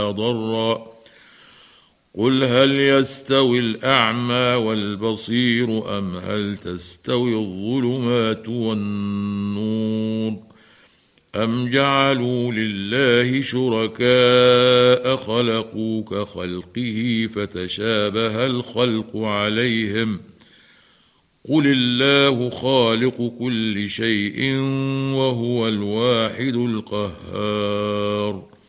ضرا قل هل يستوي الأعمى والبصير أم هل تستوي الظلمات والنور أم جعلوا لله شركاء خلقوا كخلقه فتشابه الخلق عليهم قل الله خالق كل شيء وهو الواحد القهار